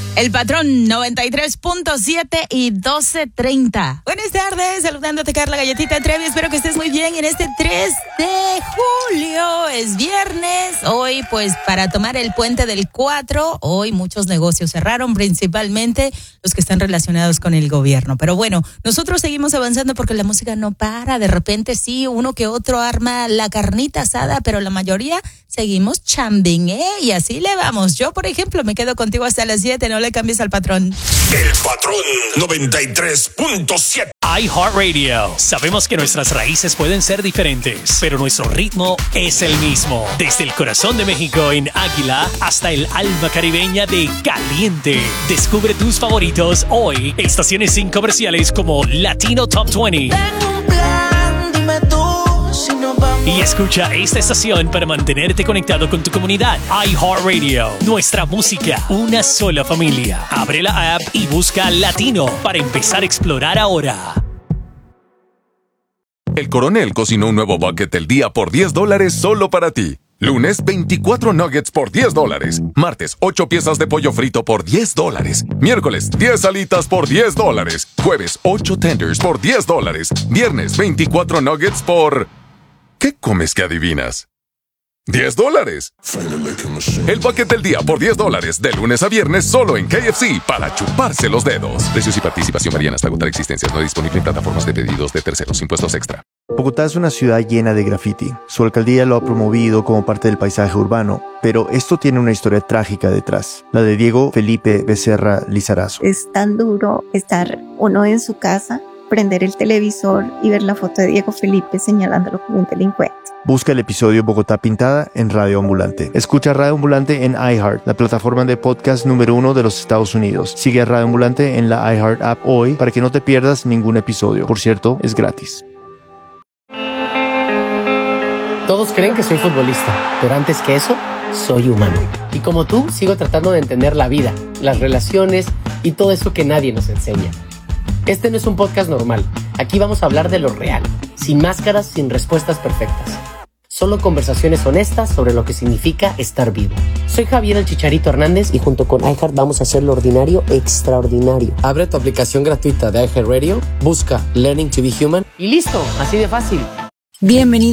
El Patrón 93.7 y 12:30. Buenas tardes, saludándote Carla Galletita Trevi. Espero que estés muy bien en este 3 de julio. Es viernes. Hoy, pues, para tomar el puente del 4, hoy muchos negocios cerraron, principalmente los que están relacionados con el gobierno. Pero bueno, nosotros seguimos avanzando porque la música no para. De repente sí, uno que otro arma la carnita asada, pero la mayoría seguimos chambing, y así le vamos. Yo, por ejemplo, me quedo contigo hasta las 7, no le cambies al Patrón. El Patrón 93.7. iHeartRadio. Sabemos que nuestras raíces pueden ser diferentes, pero nuestro ritmo es el mismo. Desde el corazón de México en Águila hasta el alma caribeña de Caliente. Descubre tus favoritos hoy. Estaciones sin comerciales como Latino Top 20. Y escucha esta estación para mantenerte conectado con tu comunidad. iHeartRadio. Nuestra música, una sola familia. Abre la app y busca Latino para empezar a explorar ahora. El Coronel cocinó un nuevo bucket del día por $10 solo para ti. Lunes, 24 nuggets por $10. Martes, 8 piezas de pollo frito por $10. Miércoles, 10 alitas por $10. Jueves, 8 tenders por $10. Viernes, 24 nuggets por... ¿Qué comes que adivinas? $10. El bucket del día por $10, de lunes a viernes solo en KFC para chuparse los dedos. Precios y participación varían hasta agotar existencias. No disponible en plataformas de pedidos de terceros. Impuestos extra. Bogotá es una ciudad llena de graffiti. Su alcaldía lo ha promovido como parte del paisaje urbano, pero esto tiene una historia trágica detrás, la de Diego Felipe Becerra Lizarazo. Es tan duro estar uno en su casa, prender el televisor y ver la foto de Diego Felipe señalándolo como un delincuente. Busca el episodio Bogotá Pintada en Radio Ambulante. Escucha Radio Ambulante en iHeart, la plataforma de podcast número 1 de los Estados Unidos. Sigue a Radio Ambulante en la iHeart app hoy para que no te pierdas ningún episodio. Por cierto, es gratis. Todos creen que soy futbolista, pero antes que eso, soy humano. Y como tú, sigo tratando de entender la vida, las relaciones y todo eso que nadie nos enseña. Este no es un podcast normal. Aquí vamos a hablar de lo real, sin máscaras, sin respuestas perfectas. Solo conversaciones honestas sobre lo que significa estar vivo. Soy Javier el Chicharito Hernández y junto con iHeart vamos a hacer lo ordinario extraordinario. Abre tu aplicación gratuita de iHeartRadio, busca Learning to be Human y listo, así de fácil. Bienvenido